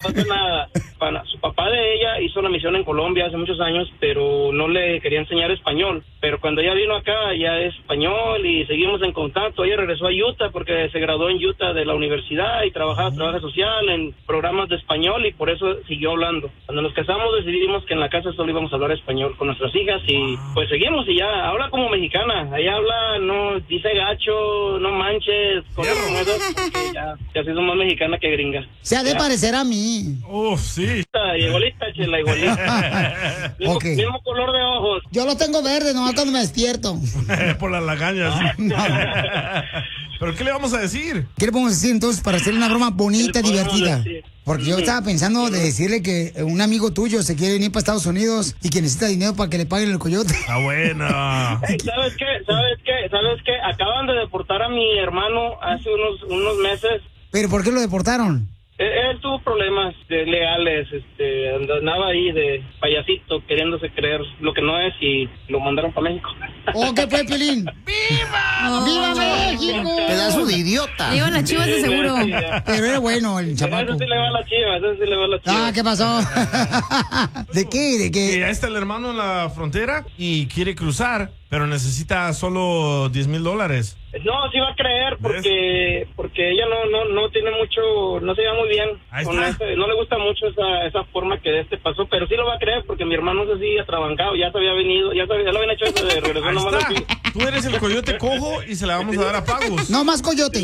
pasa nada. Su papá de ella hizo una misión en Colombia hace muchos años, pero no le quería enseñar español. Pero cuando ella vino acá, ya es español y seguimos en contacto. Ella regresó a Utah porque se graduó en Utah de la universidad y trabajo social en programas de español y por eso siguió hablando. Cuando nos casamos decidimos que en la casa solo íbamos a hablar español con nuestras hijas y pues seguimos y ya habla como mexicana. Ella habla, no dice gacho, no manches, cosas como esas, porque ya ha sido más mexicana que gringa. Se ha de parecer a mí. Sí. Igualita, Chela, igualita. Mismo color de ojos. Yo lo tengo verde, nomás cuando me despierto. Por las lagañas. ¿Pero qué le vamos a decir? ¿Qué le podemos decir entonces para hacer una broma bonita, divertida? Porque yo estaba pensando de decirle que un amigo tuyo se quiere venir para Estados Unidos y que necesita dinero para que le paguen el coyote. Ah, bueno. ¿Sabes qué? Acaban de deportar a mi hermano hace unos meses. ¿Pero por qué lo deportaron? Él tuvo problemas legales, andaba ahí de payasito queriéndose creer lo que no es y lo mandaron para México. ¡Oh, qué fue, Piolín! ¡Viva! ¡Viva México! Pedazo de idiota. Le iban las Chivas de seguro. Pero es bueno el chamaco. Eso sí le va a las Chivas, Ah, ¿qué pasó? ¿De qué? Que ya está el hermano en la frontera y quiere cruzar, pero necesita solo $10,000. No, sí va a creer porque ella no tiene mucho, no se lleva muy bien con no le gusta mucho esa forma que pasó, pero sí lo va a creer porque mi hermano se sigue atrabancado, ya se había venido, ya lo habían hecho eso de regresar nomás aquí. Tú eres el coyote cojo y se la vamos a dar a pagos. No más coyote.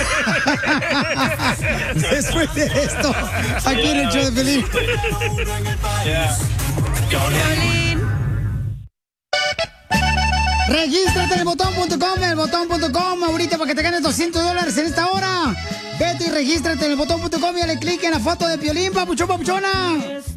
Después de esto, aquí en el show de Pelín. Regístrate en elbotón.com, ahorita para que te ganes $200 en esta hora. Vete y regístrate en elbotón.com y dale click en la foto de Piolín, papuchón, papuchona.